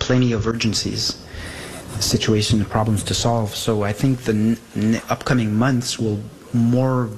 plenty of urgencies, situation, problems to solve. So I think the upcoming months will more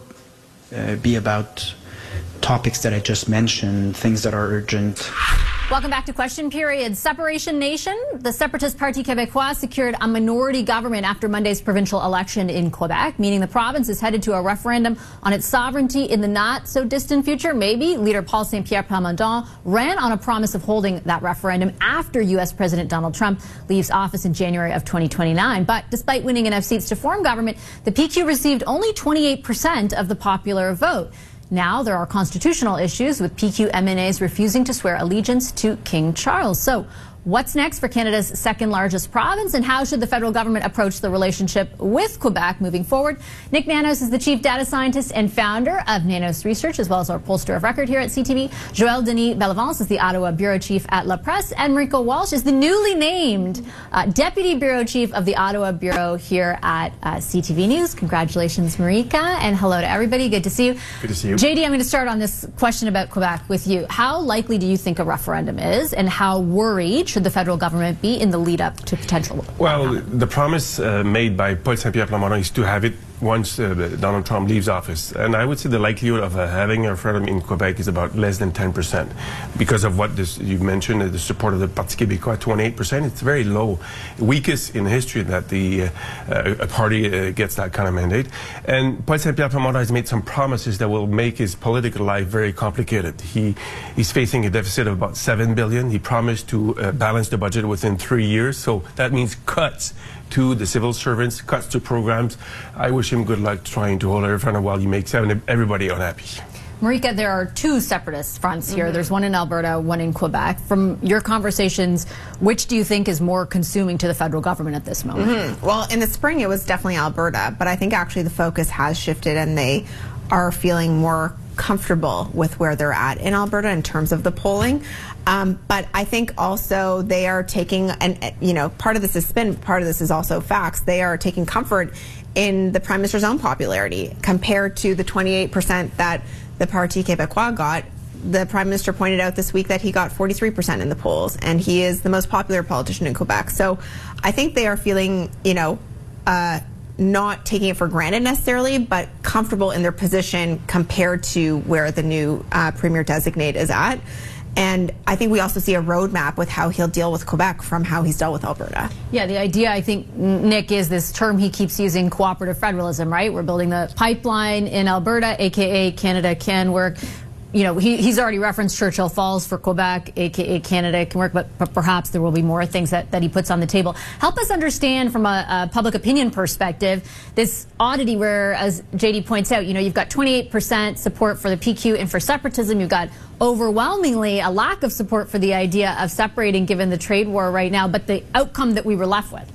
be about topics that I just mentioned, things that are urgent. Welcome back to Question Period. Separation Nation. The separatist Parti Québécois secured a minority government after Monday's provincial election in Quebec, meaning the province is headed to a referendum on its sovereignty in the not-so-distant future. Maybe leader Paul Saint-Pierre Plamondon ran on a promise of holding that referendum after U.S. President Donald Trump leaves office in January of 2029. But despite winning enough seats to form government, the PQ received only 28% of the popular vote. Now there are constitutional issues, with PQ MNAs refusing to swear allegiance to King Charles. So what's next for Canada's second largest province, and how should the federal government approach the relationship with Quebec moving forward? Nick Nanos is the chief data scientist and founder of Nanos Research, as well as our pollster of record here at CTV. Joël Denis Bellavance is the Ottawa bureau chief at La Presse, and Marika Walsh is the newly named deputy bureau chief of the Ottawa bureau here at CTV News. Congratulations, Marika, and hello to everybody. Good to see you. Good to see you. JD, I'm going to start on this question about Quebec with you. How likely do you think a referendum is, and how worried should the federal government be in the lead up to potential? Well, the promise made by Paul Saint-Pierre Plamondon is to have it once Donald Trump leaves office. And I would say the likelihood of having a referendum in Quebec is about less than 10%. Because of what you mentioned, the support of the Parti Québécois, 28%, it's very low. Weakest in history that a party gets that kind of mandate. And Paul Saint-Pierre Plamondon has made some promises that will make his political life very complicated. He's facing a deficit of about $7 billion. He promised to balance the budget within 3 years. So that means cuts to the civil servants, cuts to programs. I wish him good luck trying to hold a referendum while he makes everybody unhappy. Marika, there are two separatist fronts here. There's one in Alberta, one in Quebec. From your conversations, which do you think is more consuming to the federal government at this moment? Well, in the spring, it was definitely Alberta, but I think actually the focus has shifted, and they are feeling more comfortable with where they're at in Alberta in terms of the polling. But I think also they are taking, and you know, part of this is spin, part of this is also facts. They are taking comfort in the Prime Minister's own popularity compared to the 28% that the Parti Québécois got. The Prime Minister pointed out this week that he got 43% in the polls, and he is the most popular politician in Quebec. So I think they are feeling, you know, not taking it for granted necessarily, but comfortable in their position compared to where the new Premier designate is at. And I think we also see a roadmap with how he'll deal with Quebec from how he's dealt with Alberta. Yeah, the idea, I think, Nick, is this term he keeps using, cooperative federalism, right? We're building the pipeline in Alberta, a.k.a. Canada can work. You know, he's already referenced Churchill Falls for Quebec, a.k.a. Canada can work, but perhaps there will be more things that he puts on the table. Help us understand from a public opinion perspective this oddity where, as JD points out, you know, you've got 28% support for the PQ and for separatism. You've got overwhelmingly a lack of support for the idea of separating given the trade war right now, but the outcome that we were left with.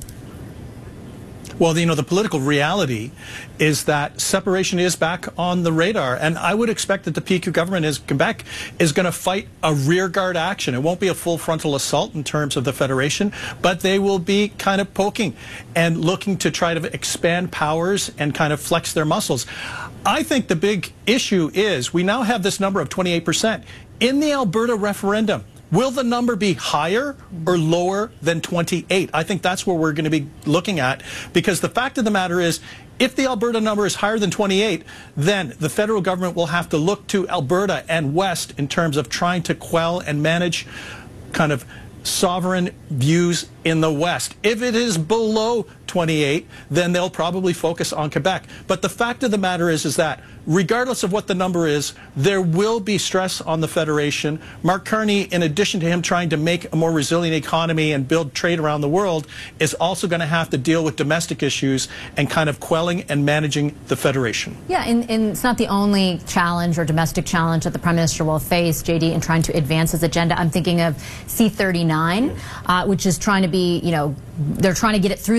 Well, you know, the political reality is that separation is back on the radar, and I would expect that the PQ government in Quebec is going to fight a rearguard action. It won't be a full frontal assault in terms of the federation, but they will be kind of poking and looking to try to expand powers and kind of flex their muscles. I think the big issue is we now have this number of 28%. In the Alberta referendum, will the number be higher or lower than 28? I think that's where we're going to be looking at, because the fact of the matter is, if the Alberta number is higher than 28, then the federal government will have to look to Alberta and West in terms of trying to quell and manage kind of sovereign views in the West. If it is below 28, then they'll probably focus on Quebec. But the fact of the matter is that regardless of what the number is, there will be stress on the Federation. Mark Carney, in addition to him trying to make a more resilient economy and build trade around the world, is also going to have to deal with domestic issues and kind of quelling and managing the Federation. Yeah, and it's not the only challenge or domestic challenge that the Prime Minister will face, JD, in trying to advance his agenda. I'm thinking of C-39, which is trying to be, you know, they're trying to get it through the House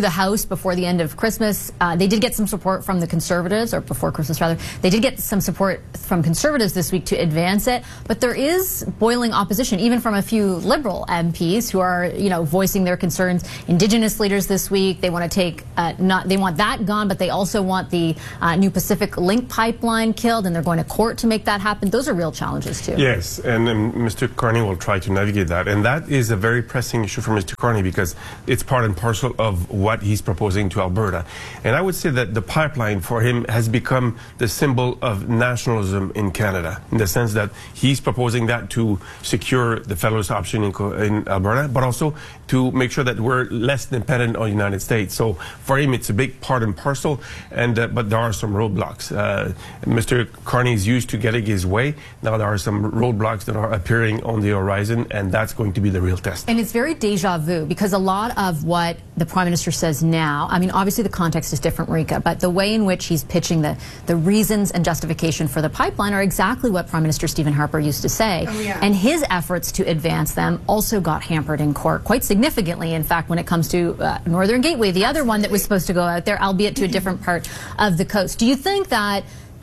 before the end of Christmas. They did get some support from the Conservatives, or before Christmas rather. They did get some support from Conservatives this week to advance it, but there is boiling opposition, even from a few Liberal MPs who are, voicing their concerns. Indigenous leaders this week, they want to take, they want that gone, but they also want the new Pacific Link pipeline killed, and they're going to court to make that happen. Those are real challenges too. Yes, and Mr. Carney will try to navigate that, and that is a very pressing issue for Mr. Carney because it's part and parcel of what he's proposing to Alberta. And I would say that the pipeline for him has become the symbol of nationalism in Canada, in the sense that he's proposing that to secure the Federalist option in Alberta, but also to make sure that we're less dependent on the United States. So for him, it's a big part and parcel, and but there are some roadblocks. Mr. Carney is used to getting his way. Now there are some roadblocks that are appearing on the horizon, and that's going to be the real test. And it's very deja vu, because a lot of what the Prime Minister says now, I mean, obviously the context is different, Marika, but the way in which he's pitching the reasons and justification for the pipeline are exactly what Prime Minister Stephen Harper used to say. Oh, yeah. And his efforts to advance them also got hampered in court quite significantly, in fact, when it comes to Northern Gateway, the other one that was supposed to go out there, albeit to a different part of the coast. Do you think that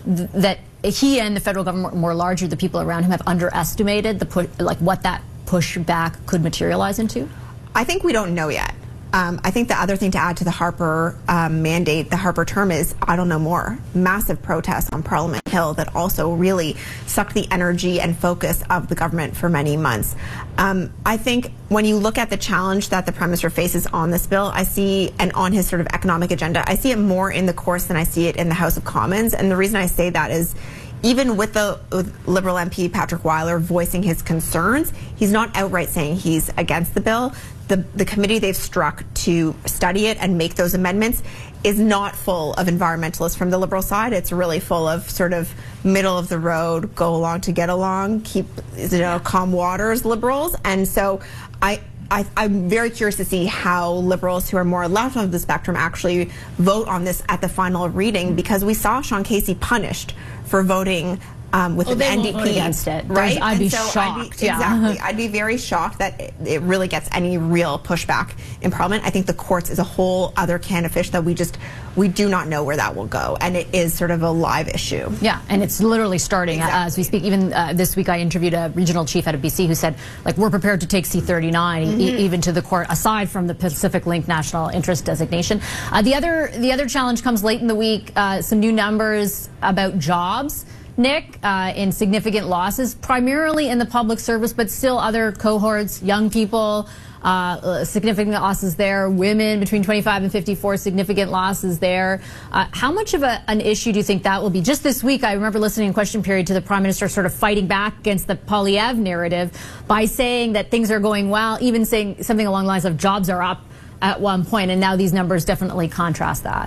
he and the federal government, more largely the people around him, have underestimated what that pushback could materialize into? I think we don't know yet. I think the other thing to add to the Harper mandate, the Harper term, is I don't know more. Massive protests on Parliament Hill that also really sucked the energy and focus of the government for many months. I think when you look at the challenge that the Prime Minister faces on this bill, I see, and on his sort of economic agenda, I see it more in the course than I see it in the House of Commons. And the reason I say that is, even with the Liberal MP Patrick Weiler voicing his concerns, he's not outright saying he's against the bill. The committee they've struck to study it and make those amendments is not full of environmentalists from the Liberal side. It's really full of sort of middle of the road, go along to get along, keep calm waters Liberals. And so I'm very curious to see how Liberals who are more left of the spectrum actually vote on this at the final reading, because we saw Sean Casey punished for voting with an NDP vote against it, right? I'd be shocked. yeah. Exactly. I'd be very shocked that it really gets any real pushback in Parliament. I think the courts is a whole other can of fish that we do not know where that will go, and it is sort of a live issue. Yeah, and it's literally starting as we speak. Even this week I interviewed a regional chief out of BC who said, we're prepared to take C-39 even to the court, aside from the Pacific Link National Interest designation. The other challenge comes late in the week, some new numbers about jobs, Nick, in significant losses, primarily in the public service, but still other cohorts, young people, significant losses there, women between 25 and 54, significant losses there. How much of an issue do you think that will be? Just this week, I remember listening in question period to the Prime Minister sort of fighting back against the Poilievre narrative by saying that things are going well, even saying something along the lines of jobs are up at one point, and now these numbers definitely contrast that.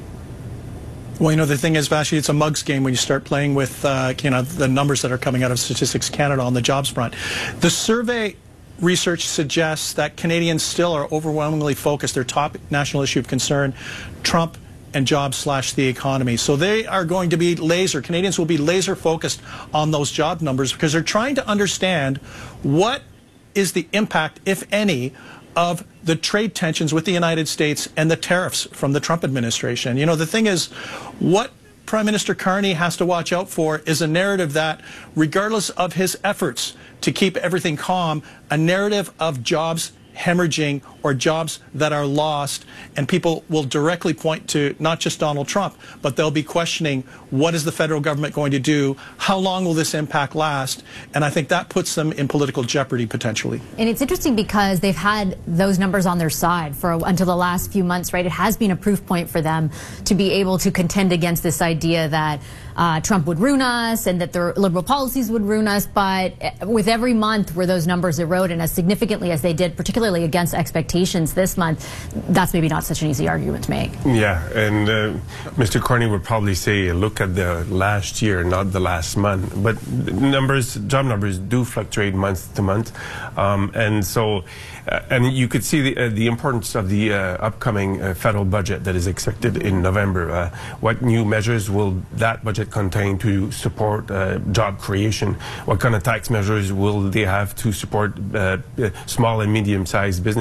Well, the thing is, Vashi, it's a mugs game when you start playing with, the numbers that are coming out of Statistics Canada on the jobs front. The survey research suggests that Canadians still are overwhelmingly focused, their top national issue of concern, Trump and jobs / the economy. So they are going to be Canadians will be laser focused on those job numbers, because they're trying to understand what is the impact, if any, of the trade tensions with the United States and the tariffs from the Trump administration. The thing is, what Prime Minister Carney has to watch out for is a narrative that, regardless of his efforts to keep everything calm, a narrative of jobs hemorrhaging or jobs that are lost, and people will directly point to not just Donald Trump, but they'll be questioning, what is the federal government going to do? How long will this impact last? And I think that puts them in political jeopardy potentially. And it's interesting because they've had those numbers on their side until the last few months, right? It has been a proof point for them to be able to contend against this idea that Trump would ruin us and that their liberal policies would ruin us. But with every month where those numbers erode, and as significantly as they did, particularly against expectations this month, that's maybe not such an easy argument to make. Yeah, and Mr. Carney would probably say, look at the last year, not the last month. But job numbers do fluctuate month to month. And so, and you could see the importance of the upcoming federal budget that is expected in November. What new measures will that budget contain to support job creation? What kind of tax measures will they have to support small and medium-sized businesses? I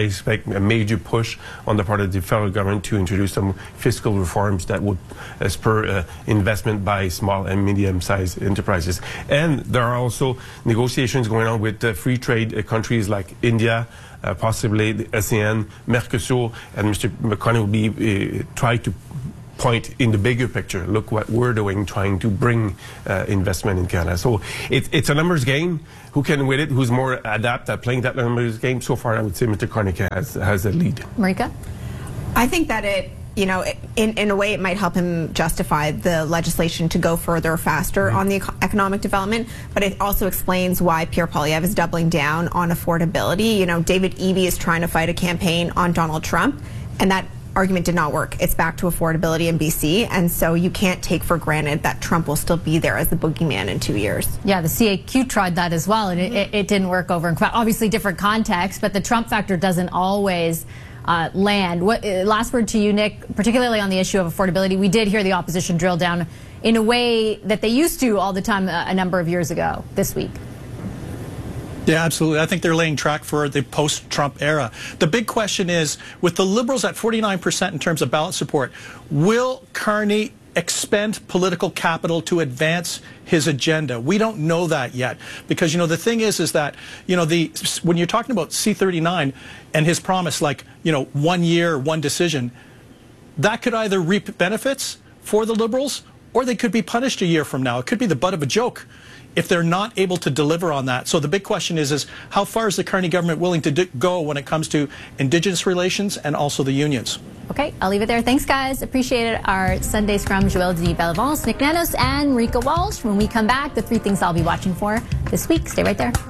expect a major push on the part of the federal government to introduce some fiscal reforms that would spur investment by small and medium-sized enterprises. And there are also negotiations going on with free trade countries like India, possibly the ASEAN, Mercosur, and Mr. McCartney will be trying to point in the bigger picture. Look what we're doing, trying to bring investment in Canada. So it's a numbers game. Who can win it? Who's more adept at playing that numbers game? So far, I would say Mr. Carney has a lead. Marika? I think that in a way, it might help him justify the legislation to go further faster on the economic development, but it also explains why Pierre Poilievre is doubling down on affordability. David Eby is trying to fight a campaign on Donald Trump, and that argument did not work. It's back to affordability in BC, and so you can't take for granted that Trump will still be there as the boogeyman in 2 years. Yeah, the CAQ tried that as well, and it didn't work over in Quebec. Obviously, different context, but the Trump factor doesn't always land. Last word to you, Nick, particularly on the issue of affordability. We did hear the opposition drill down in a way that they used to all the time a number of years ago this week. Yeah, absolutely. I think they're laying track for the post-Trump era. The big question is, with the Liberals at 49% in terms of ballot support, will Carney expend political capital to advance his agenda? We don't know that yet, because the thing is that when you're talking about C-39 and his promise, 1 year, one decision, that could either reap benefits for the Liberals or they could be punished a year from now. It could be the butt of a joke if they're not able to deliver on that. So the big question is how far is the Carney government willing to go when it comes to Indigenous relations and also the unions? Okay, I'll leave it there. Thanks, guys. Appreciate it. Our Sunday Scrum, Joelle de Bellavance, Nick Nanos, and Marika Walsh. When we come back, the 3 things I'll be watching for this week. Stay right there.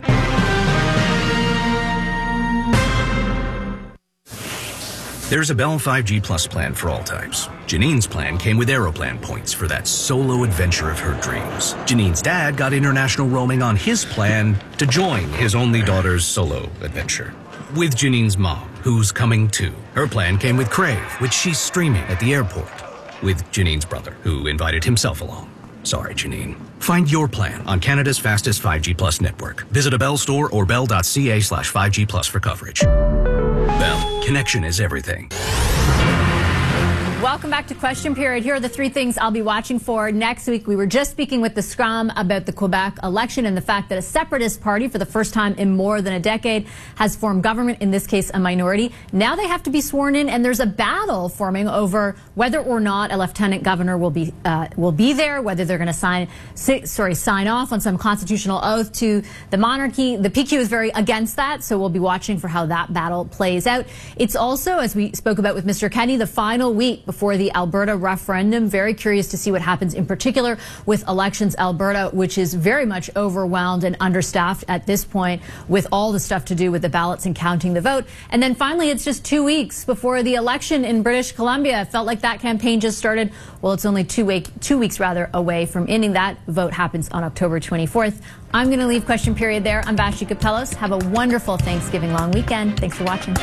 There's a Bell 5G Plus plan for all types. Janine's plan came with Aeroplan points for that solo adventure of her dreams. Janine's dad got international roaming on his plan to join his only daughter's solo adventure. With Janine's mom, who's coming too. Her plan came with Crave, which she's streaming at the airport. With Janine's brother, who invited himself along. Sorry, Janine. Find your plan on Canada's fastest 5G Plus network. Visit a Bell store or bell.ca/5G Plus for coverage. Bell, connection is everything. Welcome back to Question Period. Here are the 3 things I'll be watching for next week. We were just speaking with the Scrum about the Quebec election and the fact that a separatist party, for the first time in more than a decade, has formed government, in this case a minority. Now they have to be sworn in, and there's a battle forming over whether or not a lieutenant governor will be there, whether they're going to sign off on some constitutional oath to the monarchy. The PQ is very against that, so we'll be watching for how that battle plays out. It's also, as we spoke about with Mr. Kenney, the final week before the Alberta referendum. Very curious to see what happens in particular with Elections Alberta, which is very much overwhelmed and understaffed at this point with all the stuff to do with the ballots and counting the vote. And then finally, it's just 2 weeks before the election in British Columbia. It felt like that campaign just started. Well, it's only 2 weeks away from ending. That vote happens on October 24th. I'm going to leave Question Period there. I'm Vashti Kapelos. Have a wonderful Thanksgiving long weekend. Thanks for watching.